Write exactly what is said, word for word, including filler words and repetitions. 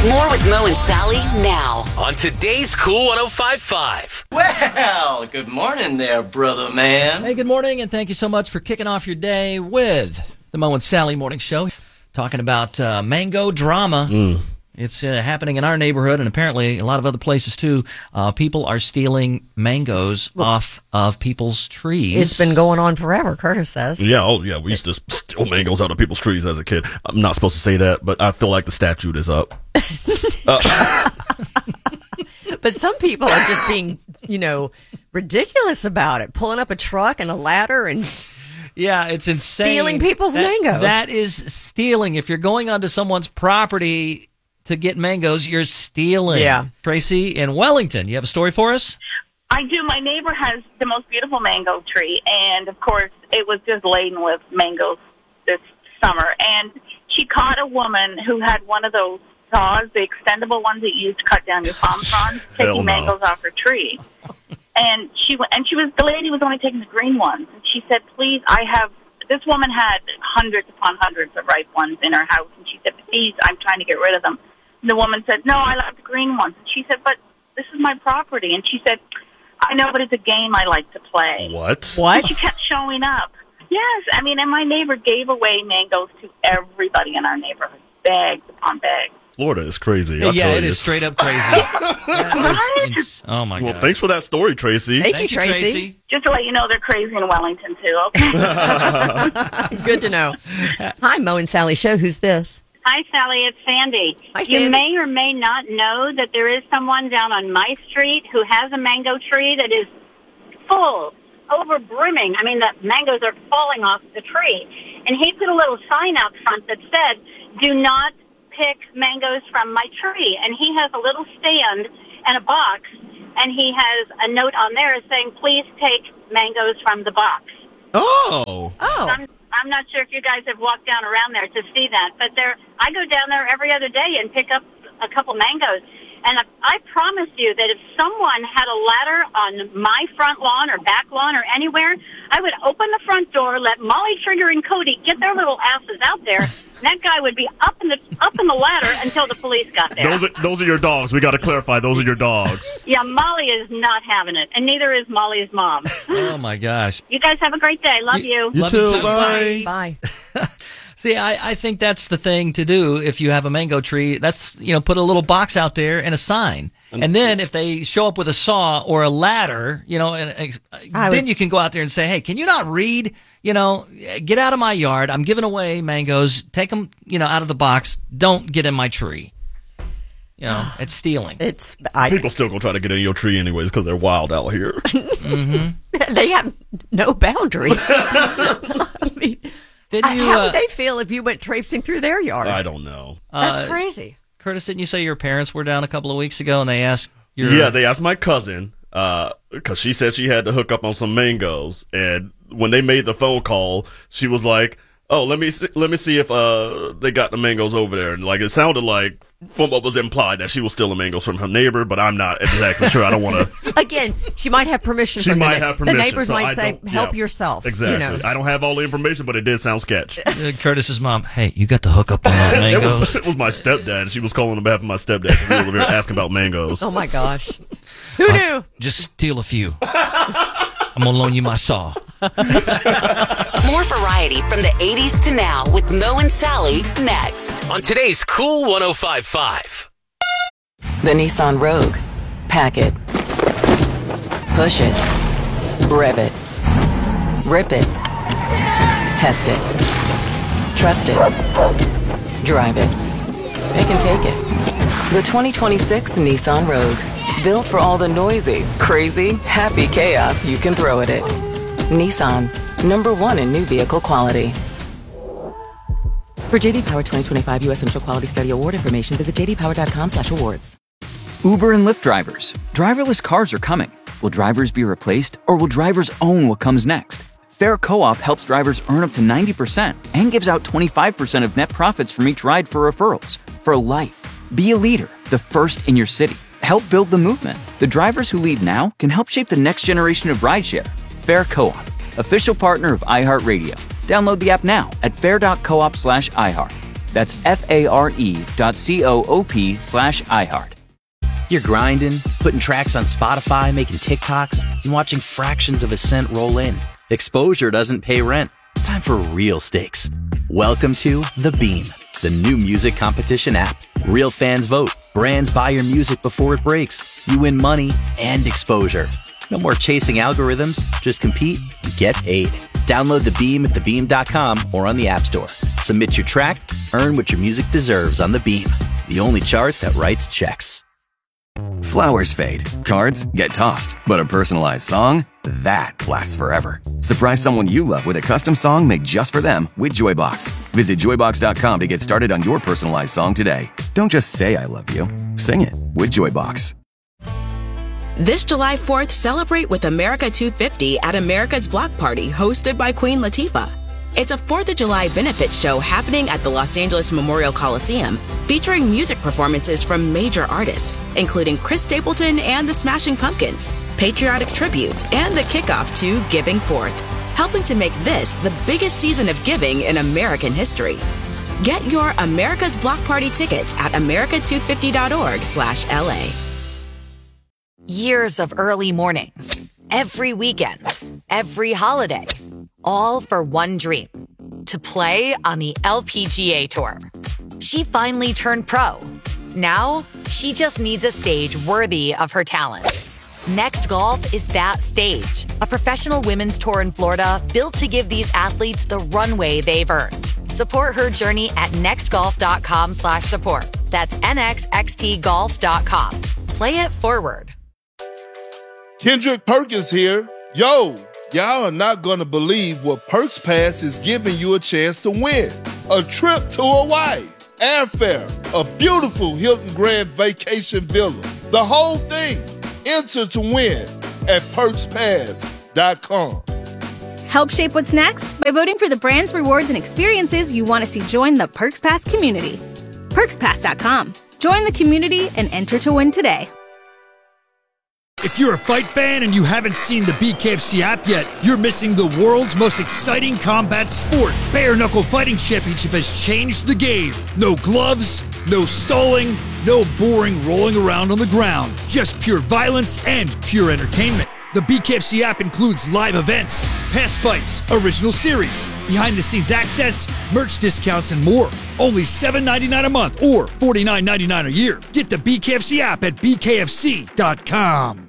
More with Mo and Sally now on today's Cool one oh five five. Well, good morning there, brother man. Hey, good morning, and thank you so much for kicking off your day with the Mo and Sally Morning Show. Talking about uh, mango drama. Mm. It's uh, happening in our neighborhood and apparently a lot of other places too. Uh, people are stealing mangoes well, off of people's trees. It's been going on forever, Curtis says. Yeah, oh yeah, we used to steal mangoes out of people's trees as a kid. I'm not supposed to say that, but I feel like the statute is up. uh, But some people are just being, you know, ridiculous about it, pulling up a truck and a ladder and... Yeah, it's insane. Stealing people's that, mangoes. That is stealing. If you're going onto someone's property to get mangoes, you're stealing. Yeah. Tracy in Wellington, you have a story for us? I do. My neighbor has the most beautiful mango tree, and, of course, it was just laden with mangoes this summer. And she caught a woman who had one of those saws, the extendable ones that you use to cut down your palm fronds, taking no. mangoes off her tree. And she and she was the lady was only taking the green ones. And she said, please, I have, this woman had hundreds upon hundreds of ripe ones in her house. And she said, please, I'm trying to get rid of them. And the woman said, no, I like the green ones. And she said, but this is my property. And she said, I know, but it's a game I like to play. What? What? And she kept showing up. Yes, I mean, and my neighbor gave away mangoes to everybody in our neighborhood, bags upon bags. Florida is crazy. I'll yeah, tell it you. is straight up crazy. That is ins- oh, my well, God. thanks for that story, Tracy. Thank, Thank you, Tracy. Tracy. Just to let you know, they're crazy in Wellington, too, okay? Good to know. Hi, Mo and Sally Show. Who's this? Hi, Sally. It's Sandy. Hi, Sandy. You may or may not know that there is someone down on my street who has a mango tree that is full, over brimming. I mean, the mangoes are falling off the tree. And he put a little sign out front that said, do not pick mangoes from my tree. And he has a little stand and a box, and he has a note on there saying, please take mangoes from the box. Oh. Oh. I'm, I'm not sure if you guys have walked down around there to see that, but there, I go down there every other day and pick up a couple mangoes. And I promise you that if someone had a ladder on my front lawn or back lawn or anywhere, I would open the front door, let Molly, Trigger, and Cody get their little asses out there, and that guy would be up in the up in the ladder until the police got there. Those are those are your dogs. We got to clarify. Those are your dogs. Yeah, Molly is not having it, and neither is Molly's mom. Oh, my gosh. You guys have a great day. Love you. You Love too. you too. Bye. Bye. See, I, I think that's the thing to do if you have a mango tree. That's, you know, put a little box out there and a sign. And then if they show up with a saw or a ladder, you know, and, and then would, you can go out there and say, hey, can you not read? You know, get out of my yard. I'm giving away mangoes. Take them, you know, out of the box. Don't get in my tree. You know, it's stealing. It's I, People still gonna try to get in your tree anyways because they're wild out here. Mm-hmm. They have no boundaries. I mean, Didn't you, how uh, would they feel if you went traipsing through their yard? I don't know. That's uh, crazy. Curtis, didn't you say your parents were down a couple of weeks ago and they asked your... Yeah, they asked my cousin because uh, she said she had to hook up on some mangoes, and when they made the phone call, she was like, "Oh, let me see, let me see if uh they got the mangoes over there." And like it sounded like from what was implied that she was stealing mangoes from her neighbor, but I'm not exactly sure. I don't want to. Again, she might have permission. She from might the, na- have permission. The neighbors so might I say, don't- "Help yeah, yourself." Exactly. You know. I don't have all the information, but it did sound sketch. Uh, Curtis's mom, hey, you got to hook up on those it, mangoes. was, it was my stepdad. She was calling on behalf of my stepdad because we were over there asking about mangoes. Oh my gosh, who knew? Just steal a few. I'm going to loan you my saw. More variety from the eighties to now with Mo and Sally next. On today's Cool one oh five five. The Nissan Rogue. Pack it. Push it. Rev it. Rip it. Test it. Trust it. Drive it. It can take it. The twenty twenty-six Nissan Rogue. Built for all the noisy, crazy, happy chaos you can throw at it. Nissan. Number one in new vehicle quality. For J D Power twenty twenty-five U S Initial Quality Study Award information, visit j d power dot com slash awards. Uber and Lyft drivers. Driverless cars are coming. Will drivers be replaced, or will drivers own what comes next? Fair Co-op helps drivers earn up to ninety percent and gives out twenty-five percent of net profits from each ride for referrals. For life. Be a leader, the first in your city. Help build the movement. The drivers who lead now can help shape the next generation of rideshare. Fair Co-op, official partner of iHeartRadio. Download the app now at fair dot coop slash iHeart. That's F-A-R-E dot C-O-O-P slash iHeart. You're grinding, putting tracks on Spotify, making TikToks, and watching fractions of a cent roll in. Exposure doesn't pay rent. It's time for real stakes. Welcome to The Beam, the new music competition app. Real fans vote. Brands buy your music before it breaks. You win money and exposure. No more chasing algorithms. Just compete and get paid. Download The Beam at the beam dot com or on the App Store. Submit your track. Earn what your music deserves on The Beam, the only chart that writes checks. Flowers fade, cards get tossed, but a personalized song, that lasts forever. Surprise someone you love with a custom song made just for them with Joybox. Visit joybox dot com to get started on your personalized song today. Don't just say I love you, sing it with Joybox. This July fourth, celebrate with America two fifty at America's Block Party, hosted by Queen Latifah. It's a fourth of July benefit show happening at the Los Angeles Memorial Coliseum, featuring music performances from major artists, including Chris Stapleton and the Smashing Pumpkins, patriotic tributes, and the kickoff to Giving Forth, helping to make this the biggest season of giving in American history. Get your America's Block Party tickets at america two fifty dot org slash L A. Years of early mornings, every weekend, every holiday, all for one dream, to play on the L P G A Tour. She finally turned pro. Now, she just needs a stage worthy of her talent. Next Golf is that stage, a professional women's tour in Florida built to give these athletes the runway they've earned. Support her journey at next golf dot com slash support. That's N X X T golf dot com. Play it forward. Kendrick Perkins here. Yo, y'all are not going to believe what Perks Pass is giving you a chance to win. A trip to Hawaii, airfare, a beautiful Hilton Grand Vacation Villa. The whole thing. Enter to win at perks pass dot com. Help shape what's next by voting for the brands, rewards, and experiences you want to see join the Perks Pass community. perks pass dot com. Join the community and enter to win today. If you're a fight fan and you haven't seen the B K F C app yet, you're missing the world's most exciting combat sport. Bare Knuckle Fighting Championship has changed the game. No gloves, no stalling, no boring rolling around on the ground. Just pure violence and pure entertainment. The B K F C app includes live events, past fights, original series, behind-the-scenes access, merch discounts, and more. Only seven dollars and ninety-nine cents a month or forty-nine dollars and ninety-nine cents a year. Get the B K F C app at b k f c dot com.